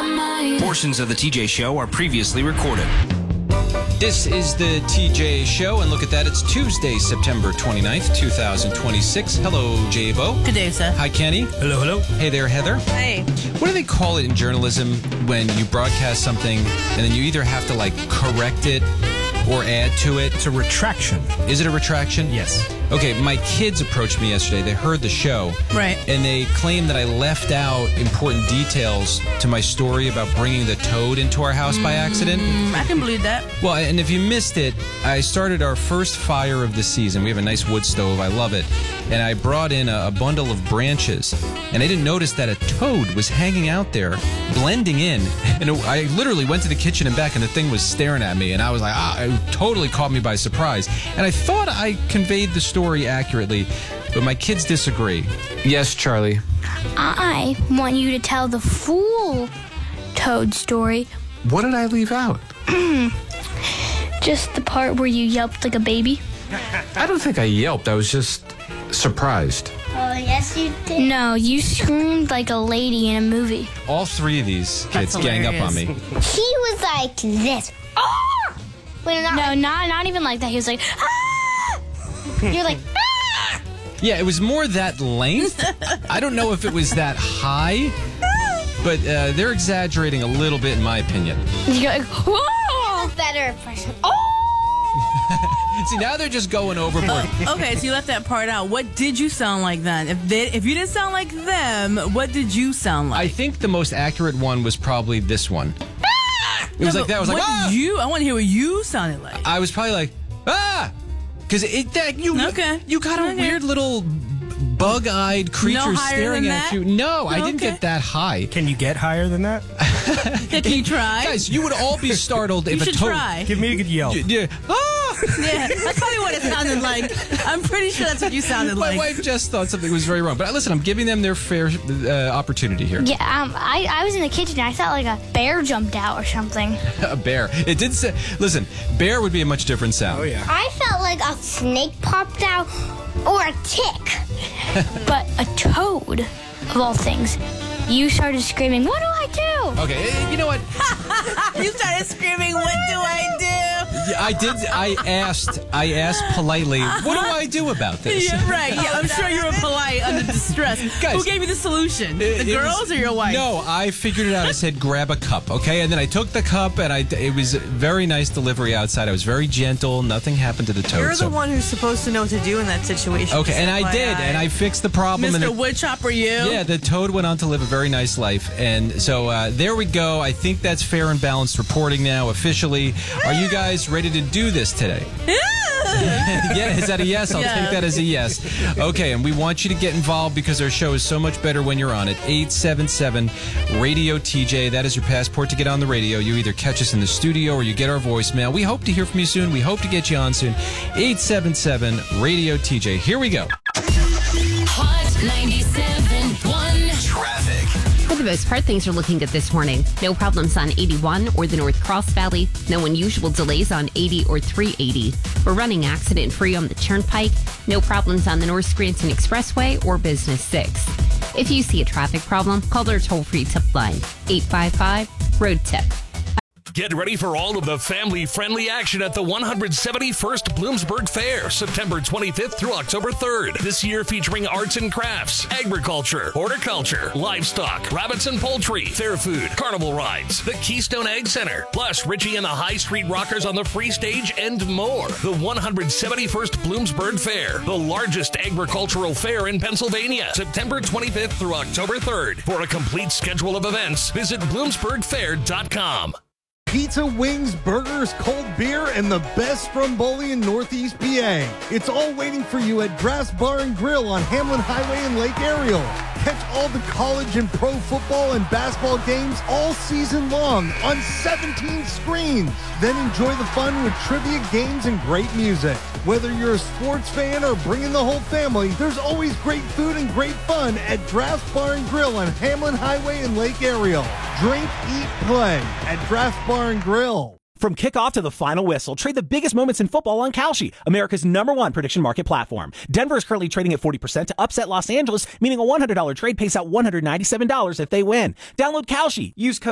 Portions of the TJ Show are previously recorded. This is the TJ Show, and look at that. It's Tuesday, September 29th, 2026. Hello, J-Bo. Good day, sir. Hi, Kenny. Hello, hello. Hey there, Heather. Hey. What do they call it in journalism when you broadcast something and then you either have to, correct it or add to it? It's a retraction. Is it a retraction? Yes. Okay, my kids approached me yesterday. They heard the show. Right. And they claimed that I left out important details to my story about bringing the toad into our house by accident. I can believe that. Well, and if you missed it, I started our first fire of the season. We have a nice wood stove. I love it. And I brought in a bundle of branches. And I didn't notice that a toad was hanging out there, blending in. And I literally went to the kitchen and back, and the thing was staring at me. And I was like, it totally caught me by surprise. And I thought I conveyed the story accurately, but my kids disagree. Yes, Charlie. I want you to tell the full toad story. What did I leave out? Just the part where you yelped like a baby. I don't think I yelped. I was just surprised. Oh, yes, you did. No, you screamed like a lady in a movie. All three of these kids That's gang up on me. He was like this. Oh! Not even like that. He was like, ah! You're like, ah! Yeah, it was more that length. I don't know if it was that high, but they're exaggerating a little bit, in my opinion. You're like, whoa! Better impression. Oh! See, now they're just going overboard. Okay, so you left that part out. What did you sound like then? If you didn't sound like them, what did you sound like? I think the most accurate one was probably this one. It was like that. I was like, ah! I want to hear what you sounded like. I was probably like, ah! Because you got a weird little bug-eyed creature staring at you. No, I didn't get that high. Can you get higher than that? Can you try? Guys, you would all be startled if you a should toad... try. Give me a good yell. Yeah. Ah! Yeah, that's probably what it sounded like. I'm pretty sure that's what you sounded My like. wife just thought something was very wrong. But listen, I'm giving them their fair opportunity here. Yeah, I was in the kitchen. I thought like a bear jumped out or something. A bear. It did say... Listen, bear would be a much different sound. Oh, yeah. I felt like a snake popped out or a tick. But a toad, of all things. You started screaming, what do I do? Okay, you know what? You started screaming, what do I do? Yeah, I did. I asked politely, what do I do about this? Yeah, right. Yeah, I'm sure you were polite under distress. Guys, who gave you the solution? The girls or your wife? No, I figured it out. I said, grab a cup, okay? And then I took the cup, and it was a very nice delivery outside. I was very gentle. Nothing happened to the toad. You're the one who's supposed to know what to do in that situation. Okay, and I did, and I fixed the problem. Mr. Woodchopper, you? Yeah, the toad went on to live a very nice life. And so there we go. I think that's fair and balanced reporting now, officially. Are you guys ready to do this today? Yeah, is that a yes? I'll take that as a yes. Okay, and we want you to get involved because our show is so much better when you're on it. 877-RADIO-TJ. That is your passport to get on the radio. You either catch us in the studio or you get our voicemail. We hope to hear from you soon. We hope to get you on soon. 877-RADIO-TJ. Here we go. Hot 97.1 Traffic. For the most part, things are looking good this morning. No problems on 81 or the North Cross Valley. No unusual delays on 80 or 380. We're running accident-free on the Turnpike. No problems on the North Scranton Expressway or Business 6. If you see a traffic problem, call our toll-free tip line, 855-ROAD-TIP. Get ready for all of the family-friendly action at the 171st Bloomsburg Fair, September 25th through October 3rd. This year featuring arts and crafts, agriculture, horticulture, livestock, rabbits and poultry, fair food, carnival rides, the Keystone Egg Center, plus Richie and the High Street Rockers on the free stage and more. The 171st Bloomsburg Fair, the largest agricultural fair in Pennsylvania, September 25th through October 3rd. For a complete schedule of events, visit bloomsburgfair.com. Pizza, wings, burgers, cold beer, and the best stromboli in Northeast PA. It's all waiting for you at Draft's Bar and Grill on Hamlin Highway in Lake Ariel. Catch all the college and pro football and basketball games all season long on 17 screens. Then enjoy the fun with trivia, games, and great music. Whether you're a sports fan or bringing the whole family, there's always great food and great fun at Draft's Bar and Grill on Hamlin Highway in Lake Ariel. Drink, eat, play at Draft's Bar and Grill. From kickoff to the final whistle, trade the biggest moments in football on Kalshi, America's #1 prediction market platform. Denver is currently trading at 40% to upset Los Angeles, meaning a $100 trade pays out $197 if they win. Download Kalshi. Use code